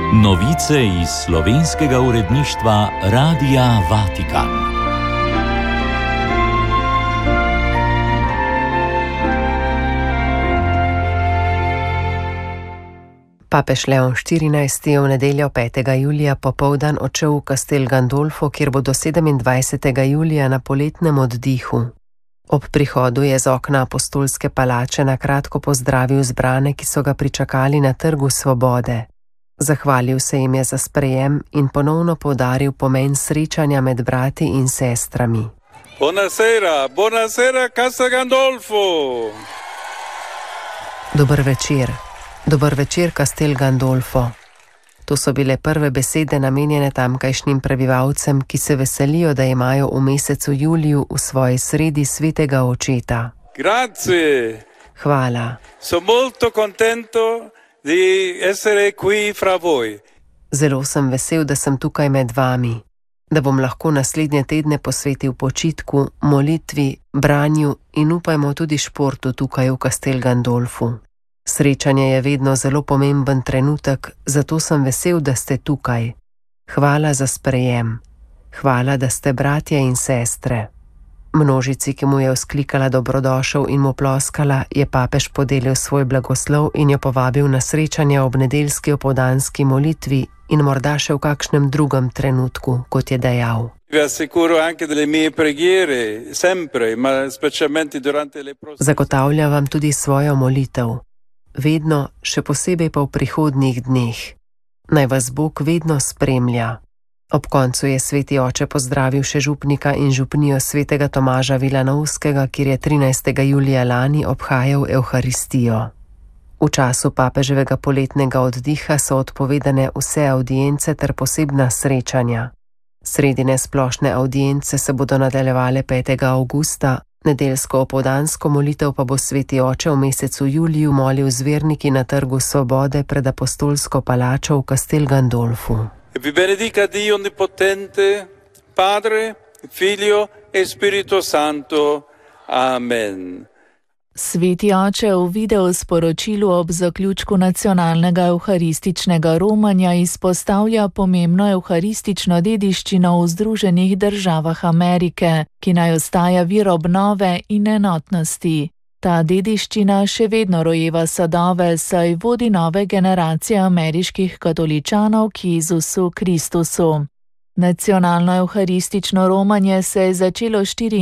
Novice iz slovenskega uredništva Radia Vatikan. Papež Leon XIV. Je v nedeljo 5. julija popoldan odšel v Castel Gandolfo, kjer bo do 27. julija na poletnem oddihu. Ob prihodu je z okna apostolske palače na kratko pozdravil zbrane, ki so ga pričakali na Trgu svobode. Zahvalil se jim je za sprejem in ponovno poudaril pomen srečanja med brati in sestrami. Buonasera, buonasera Castel Gandolfo. Dober večer, Castel Gandolfo. To so bile prve besede namenjene tamkajšnjim prebivalcem, ki se veselijo, da imajo v mesecu juliju v svoji sredi svetega očeta. Grazie. Hvala. Sono molto contento di essere qui fra voi. Zelo sem vesel, da sem tukaj med vami, da bom lahko naslednje tedne posvetil počitku, molitvi, branju in upajmo tudi športu tukaj v Castel Gandolfu. Srečanje je vedno zelo pomemben trenutek, zato sem vesel, da ste tukaj. Hvala za sprejem. Hvala, da ste bratje in sestre. Množici, ki mu je vzklikala dobrodošel in mu ploskala, je papež podelil svoj blagoslov in jo povabil na srečanje ob nedeljski opoldanski molitvi in morda še v kakšnem drugem trenutku, kot je dejal. Zagotavljam vam tudi svojo molitev. Vedno, še posebej pa v prihodnjih dneh. Naj vas Bog vedno spremlja. Ob koncu je sveti oče pozdravil še župnika in župnijo svetega Tomaža Vilanovskega, kjer je 13. julija lani obhajal Evharistijo. V času papeževega poletnega oddiha so odpovedane vse avdience ter posebna srečanja. Sredine splošne avdience se bodo nadaljevale 5. avgusta, nedeljsko opoldansko molitev pa bo sveti oče v mesecu juliju molil z verniki na Trgu svobode pred apostolsko palačo v Castel Gandolfu. Vi benedica Dio onnipotente, Padre, Figlio e Spirito Santo. Amen. Sveti oče v video sporočilu ob zaključku nacionalnega evharističnega romanja izpostavlja pomembno evharistično dediščino v Združenih državah Amerike, ki naj ostaja vir obnove in enotnosti. Ta dediščina še vedno rojeva sadove, saj vodi nove generacije ameriških katoličanov k Jezusu Kristusu. Nacionalno evharistično romanje se je začelo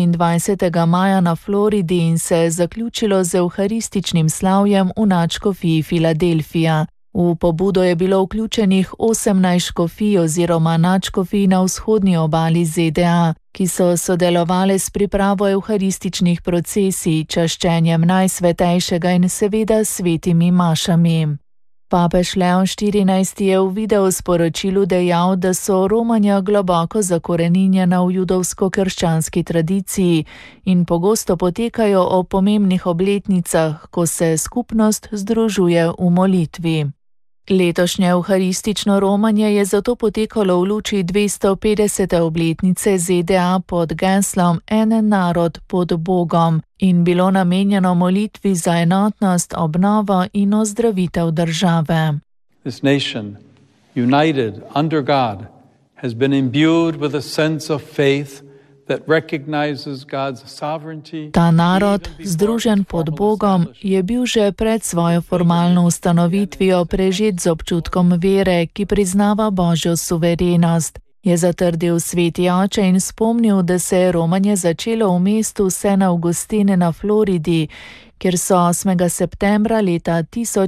24. maja na Floridi in se je zaključilo z evharističnim slavjem v nadškofiji Filadelfija. V pobudo je bilo vključenih 18 škofij oziroma nadškofij na vzhodni obali ZDA, ki so sodelovali s pripravo evharističnih procesij, čaščenjem najsvetejšega in seveda svetimi mašami. Papež Leon XIV. Je v video sporočilu dejal, da so romanja globoko zakoreninjena v judovsko-krščanski tradiciji in pogosto potekajo ob pomembnih obletnicah, ko se skupnost združuje v molitvi. Letošnje evharistično romanje je zato potekalo v luči 250. obletnice ZDA pod geslom En narod pod Bogom in bilo namenjeno molitvi za enotnost, obnovo in ozdravitev države. This nation, united under God, has been imbued with a sense of faith that recognizes God's sovereignty. Ta narod, združen pod Bogom, je bil že pred svojo formalno ustanovitvijo prežet z občutkom vere, ki priznava Božjo suverenost, je zatrdil sveti oče in spomnil, da se je romanje začelo v mestu St. Augustine na Floridi, kjer so 8. septembra leta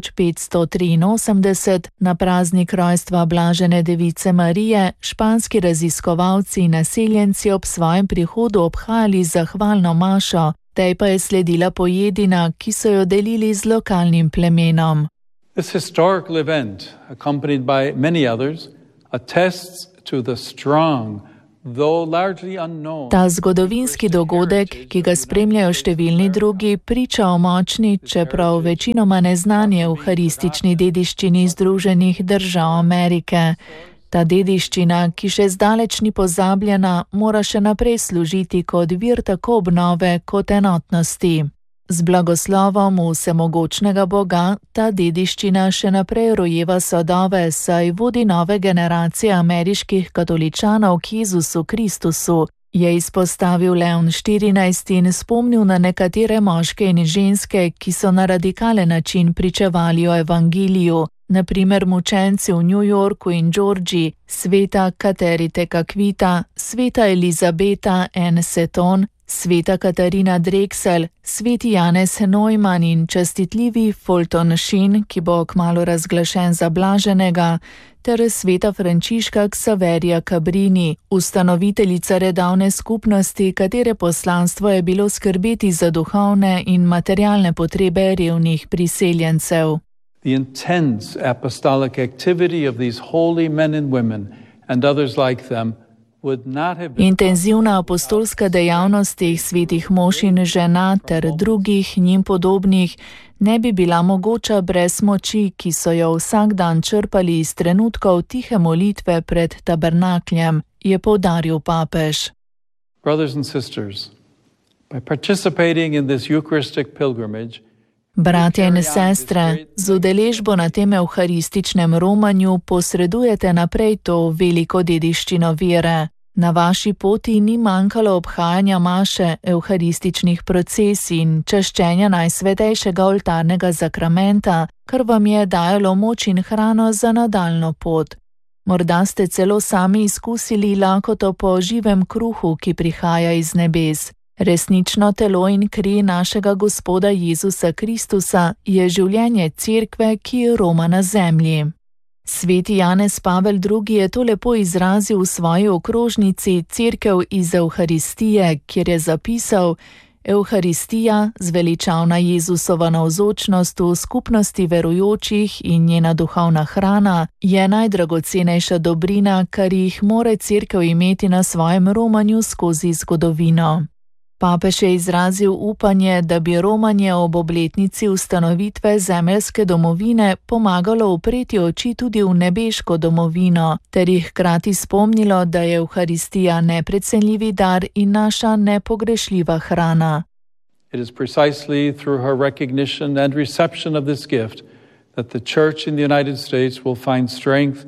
1583 na praznik rojstva Blažene device Marije španski raziskovalci in naseljenci ob svojem prihodu obhajali zahvalno mašo, tej pa je sledila pojedina, ki so jo delili z lokalnim plemenom. This historical event, accompanied by many others, attests to the strong, Ta zgodovinski dogodek, ki ga spremljajo številni drugi, priča o močni, čeprav večinoma neznani evharistični dediščini Združenih držav Amerike. Ta dediščina, ki še zdaleč ni pozabljena, mora še naprej služiti kot vir tako obnove kot enotnosti. Z blagoslovom vsemogočnega Boga ta dediščina še naprej rojeva sadove, saj vodi nove generacije ameriških katoličanov k Jezusu Kristusu, je izpostavil Leon XIV in spomnil na nekatere moške in ženske, ki so na radikalen način pričevali o evangeliju, na primer mučenci v New Yorku in Georgiji, sveta Katerite Kakvita, sveta Elizabeta N. Seton, sveta Katarina Drexel, sveti Janez Neumann in častitljivi Fulton Sheen, ki bo kmalu razglašen za blaženega, ter sveta Frančiška Ksaverija Cabrini, ustanoviteljica redavne skupnosti, katere poslanstvo je bilo skrbeti za duhovne in materialne potrebe revnih priseljencev. The intense apostolic activity of these holy men and women and others like them would not have been. Intenzivna apostolska dejavnost teh svetih mož in žena ter drugih njim podobnih ne bi bila mogoča brez moči, ki so jo vsak dan črpali iz trenutkov tihe molitve pred tabernakljem, je poudaril papež. Brothers and sisters, by participating in this Eucharistic pilgrimage, Bratje in sestre, z udeležbo na tem evharističnem romanju posredujete naprej to veliko dediščino vere. Na vaši poti ni manjkalo obhajanja maše, evharističnih procesij in čaščenja najsvetejšega oltarnega zakramenta, kar vam je dajalo moč in hrano za nadaljno pot. Morda ste celo sami izkusili lakoto po živem kruhu, ki prihaja iz nebes. Resnično telo in kri našega Gospoda Jezusa Kristusa je življenje cerkve, ki roma na zemlji. Sveti Janez Pavel II. Je to lepo izrazil v svoji okrožnici Cerkev iz Evharistije, kjer je zapisal: Evharistija, zveličavna Jezusova navzočnost v skupnosti verujočih in njena duhovna hrana, je najdragocenejša dobrina, kar jih more cerkev imeti na svojem romanju skozi zgodovino. Papež je izrazil upanje, da bi romanje ob obletnici ustanovitve zemeljske domovine pomagalo upreti oči tudi v nebeško domovino, ter jih hkrati spomnilo, da je Evharistija neprecenljivi dar in naša nepogrešljiva hrana. it is precisely through her recognition and reception of this gift that the Church in the United States will find strength.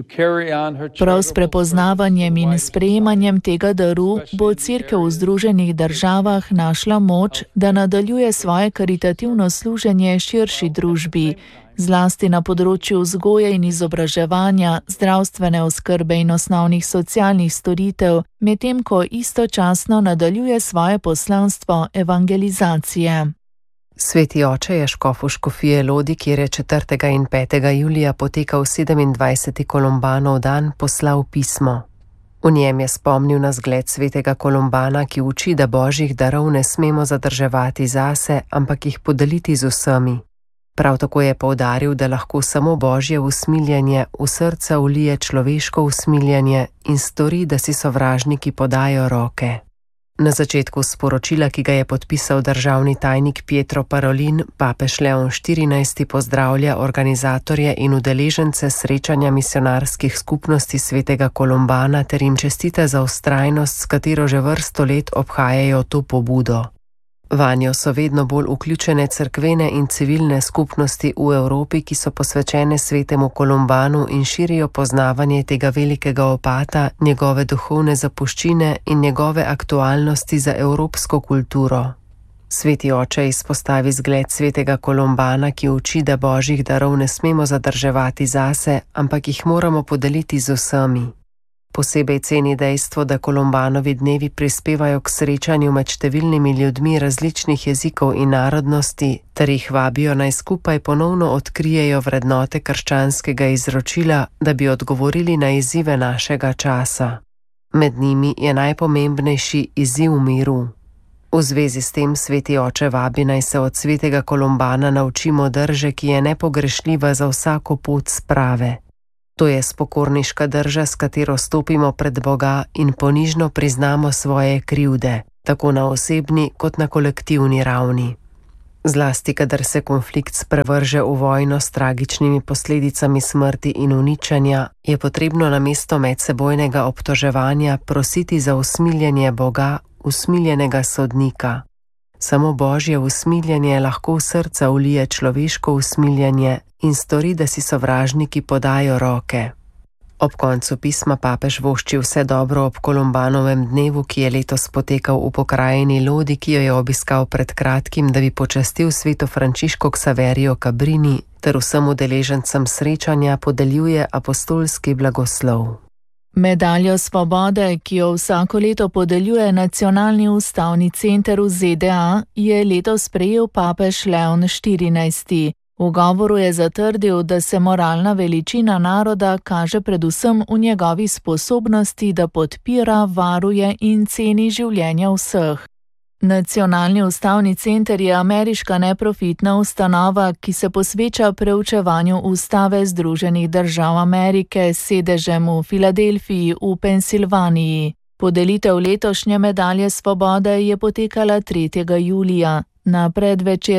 Prav s prepoznavanjem in sprejemanjem tega daru bo cerkev v Združenih državah našla moč, da nadaljuje svoje karitativno služenje širši družbi, zlasti na področju vzgoje in izobraževanja, zdravstvene oskrbe in osnovnih socialnih storitev, medtem ko istočasno nadaljuje svoje poslanstvo evangelizacije. Sveti oče je škofu škofije Lodi, kjer je 4. in 5. julija potekal 27. Kolumbanov dan, poslal pismo. V njem je spomnil na zgled svetega Kolumbana, ki uči, da božjih darov ne smemo zadrževati zase, ampak jih podeliti z vsemi. Prav tako je poudaril, da lahko samo božje usmiljenje v srca vlije človeško usmiljenje in stori, da si sovražniki podajo roke. Na začetku sporočila, ki ga je podpisal državni tajnik Pietro Parolin, papež Leon XIV. Pozdravlja organizatorje in udeležence srečanja misionarskih skupnosti svetega Kolumbana ter jim čestita za vztrajnost, s katero že vrsto let obhajajo to pobudo. Vanjo so vedno bolj vključene cerkvene in civilne skupnosti v Evropi, ki so posvečene svetemu Kolumbanu in širijo poznavanje tega velikega opata, njegove duhovne zapuščine in njegove aktualnosti za evropsko kulturo. Sveti oče izpostavi zgled svetega Kolumbana, ki uči, da božjih darov ne smemo zadrževati zase, ampak jih moramo podeliti z vsemi. Posebej ceni dejstvo, da Kolumbanovi dnevi prispevajo k srečanju med številnimi ljudmi različnih jezikov in narodnosti, ter jih vabijo naj skupaj ponovno odkrijejo vrednote krščanskega izročila, da bi odgovorili na izzive našega časa. Med njimi je najpomembnejši izziv miru. V zvezi s tem sveti oče vabi naj se od svetega Kolumbana naučimo drže, ki je nepogrešljiva za vsako pot sprave. To je spokorniška drža, s katero stopimo pred Boga in ponižno priznamo svoje krivde, tako na osebni kot na kolektivni ravni. Zlasti, kadar se konflikt sprevrže v vojno s tragičnimi posledicami smrti in uničenja, je potrebno namesto medsebojnega obtoževanja prositi za usmiljenje Boga, usmiljenega sodnika. Samo Božje usmiljenje lahko v srca ulije človeško usmiljenje in stori, da si sovražniki podajo roke. Ob koncu pisma papež vošči vse dobro ob Kolumbanovem dnevu, ki je letos potekal v pokrajini Lodi, ki jo je obiskal pred kratkim, da bi počastil sveto Frančiško Ksaverijo Cabrini, ter vsem udeležencem srečanja podeljuje apostolski blagoslov. Medaljo svobode, ki jo vsako leto podeljuje Nacionalni ustavni center v ZDA, je letos prejel papež Leon XIV. V govoru je zatrdil, da se moralna veličina naroda kaže predvsem v njegovi sposobnosti, da podpira, varuje in ceni življenja vseh. Nacionalni ustavni center je ameriška neprofitna ustanova, ki se posveča preučevanju ustave Združenih držav Amerike s sedežem v Filadelfiji v Pensilvaniji. Podelitev letošnje medalje svobode je potekala 3. julija. Na predvečer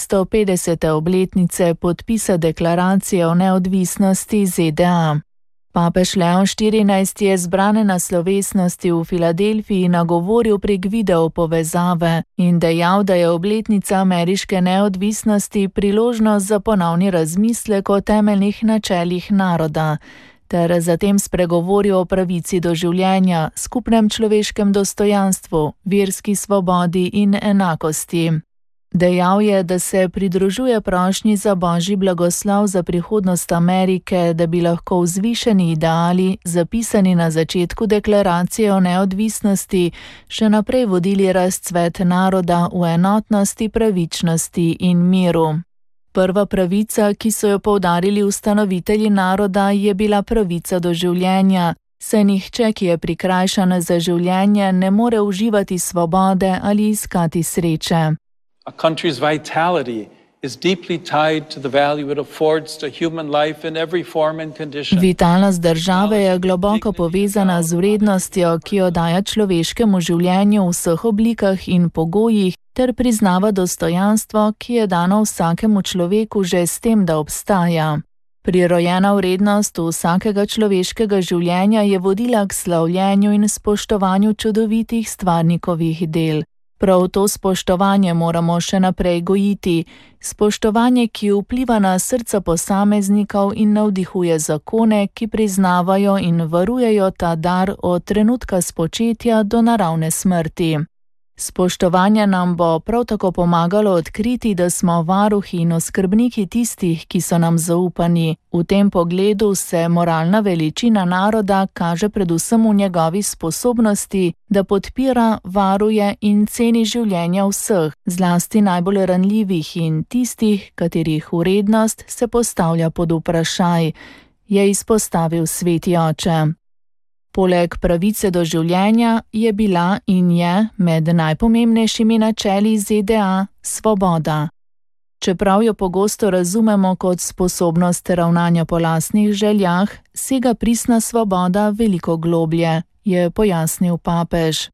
250. obletnice podpisa deklaracije o neodvisnosti ZDA. Papež Leon XIV je zbrane na slovesnosti v Filadelfiji nagovoril prek video povezave in dejal, da je obletnica ameriške neodvisnosti priložnost za ponovni razmislek o temeljnih načelih naroda, ter zatem spregovoril o pravici do življenja, skupnem človeškem dostojanstvu, verski svobodi in enakosti. Dejal je, da se pridružuje prošnji za božji blagoslov za prihodnost Amerike, da bi lahko vzvišeni ideali, zapisani na začetku deklaracije o neodvisnosti, še naprej vodili razcvet naroda v enotnosti, pravičnosti in miru. Prva pravica, ki so jo poudarili ustanovitelji naroda, je bila pravica do življenja, saj nihče, ki je prikrajšan za življenje, ne more uživati svobode ali iskati sreče. A country's vitality is deeply tied to the value it affords to human life in every form and condition. Vitalnost države je globoko povezana z vrednostjo, ki jo daje človeškemu življenju v vseh oblikah in pogojih, ter priznava dostojanstvo, ki je dano vsakemu človeku že s tem, da obstaja. Prirojena vrednost vsakega človeškega življenja je vodila k slavljenju in spoštovanju čudovitih stvarnikovih del. Prav to spoštovanje moramo še naprej gojiti, spoštovanje, ki vpliva na srca posameznikov in navdihuje zakone, ki priznavajo in varujejo ta dar od trenutka spočetja do naravne smrti. Spoštovanje nam bo prav tako pomagalo odkriti, da smo varuhi in oskrbniki tistih, ki so nam zaupani. V tem pogledu se moralna veličina naroda kaže predvsem v njegovi sposobnosti, da podpira, varuje in ceni življenja vseh, zlasti najbolj ranljivih in tistih, katerih vrednost se postavlja pod vprašaj, je izpostavil sveti oče. Poleg pravice do življenja je bila in je med najpomembnejšimi načeli ZDA svoboda. Čeprav jo pogosto razumemo kot sposobnost ravnanja po lastnih željah, sega pristna svoboda veliko globlje, je pojasnil papež.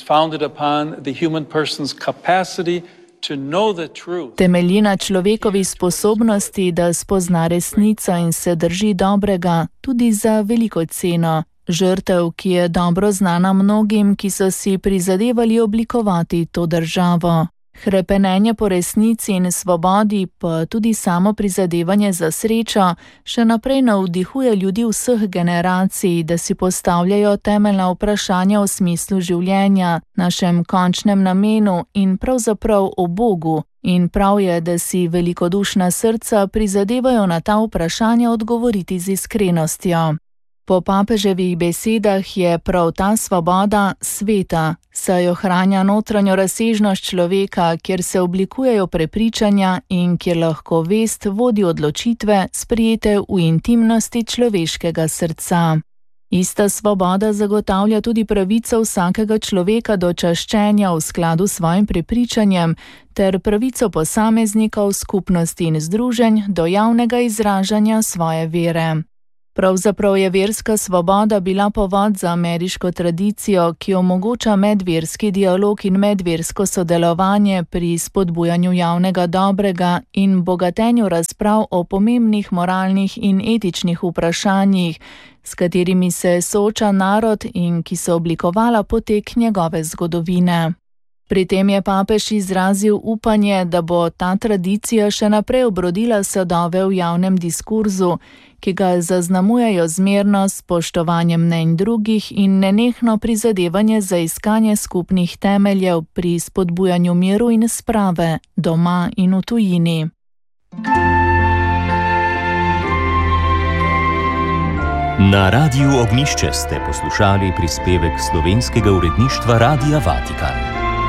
Temelji na človekovi sposobnosti, da spozna resnico in se drži dobrega, tudi za veliko ceno. Žrtev, ki je dobro znana mnogim, ki so si prizadevali oblikovati to državo. Hrepenenje po resnici in svobodi, pa tudi samo prizadevanje za srečo, še naprej navdihuje ljudi vseh generacij, da si postavljajo temeljna vprašanja o smislu življenja, našem končnem namenu in pravzaprav o Bogu. In prav je, da si velikodušna srca prizadevajo na ta vprašanja odgovoriti z iskrenostjo. Po papeževih besedah je prav ta svoboda sveta, saj ohranja notranjo razsežnost človeka, kjer se oblikujejo prepričanja in kjer lahko vest vodi odločitve, sprejete v intimnosti človeškega srca. Ista svoboda zagotavlja tudi pravico vsakega človeka do čaščenja v skladu s svojim prepričanjem ter pravico posameznikov, skupnosti in združenj do javnega izražanja svoje vere. Pravzaprav je verska svoboda bila povod za ameriško tradicijo, ki omogoča medverski dialog in medversko sodelovanje pri spodbujanju javnega dobrega in bogatenju razprav o pomembnih moralnih in etičnih vprašanjih, s katerimi se sooča narod in ki so oblikovala potek njegove zgodovine. Pri tem je papež izrazil upanje, da bo ta tradicija še naprej obrodila sadove v javnem diskurzu, ki ga zaznamujejo zmernost, spoštovanje mnenj drugih in nenehno prizadevanje za iskanje skupnih temeljev pri spodbujanju miru in sprave doma in v tujini. Na Radiu Ognjišče ste poslušali prispevek slovenskega uredništva Radia Vatikan.